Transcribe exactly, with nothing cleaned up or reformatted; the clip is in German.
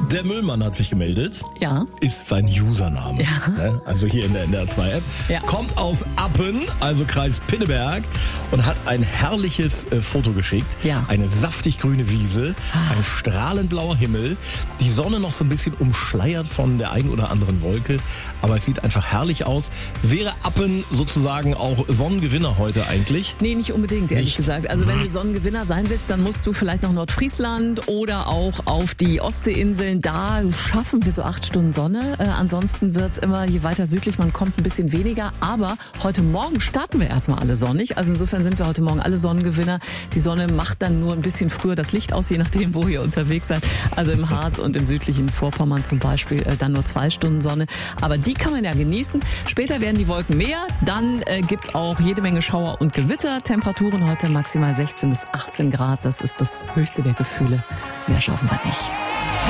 Der Müllmann hat sich gemeldet. Ja. Ist sein Username. Ja. Also hier in der N D R zwei App. Ja. Kommt aus Appen, also Kreis Pinneberg, und hat ein herrliches äh, Foto geschickt. Ja. Eine saftig grüne Wiese, ein strahlend blauer Himmel, die Sonne noch so ein bisschen umschleiert von der einen oder anderen Wolke, aber es sieht einfach herrlich aus. Wäre Appen sozusagen auch Sonnengewinner heute eigentlich? Nee, nicht unbedingt, ehrlich Nicht? gesagt. Also wenn du Sonnengewinner sein willst, dann musst du vielleicht nach Nordfriesland oder auch auf die Ostseeinseln. Da schaffen wir so acht Stunden Sonne. Äh, ansonsten wird's immer, je weiter südlich man kommt, ein bisschen weniger. Aber heute Morgen starten wir erstmal alle sonnig. Also insofern sind wir heute Morgen alle Sonnengewinner. Die Sonne macht dann nur ein bisschen früher das Licht aus, je nachdem, wo ihr unterwegs seid. Also im Harz und im südlichen Vorpommern zum Beispiel äh, dann nur zwei Stunden Sonne. Aber die kann man ja genießen. Später werden die Wolken mehr. Dann äh, gibt's auch jede Menge Schauer und Gewitter. Temperaturen heute maximal sechzehn bis achtzehn Grad. Das ist das höchste der Gefühle. Mehr schaffen wir nicht.